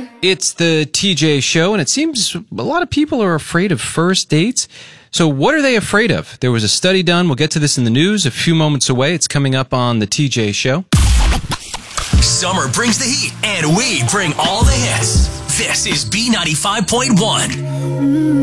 It's the TJ Show, and it seems a lot of people are afraid of first dates. So what are they afraid of? There was a study done. We'll get to this in the news a few moments away. It's coming up on the TJ Show. Summer brings the heat, and we bring all the hits. This is B95.1.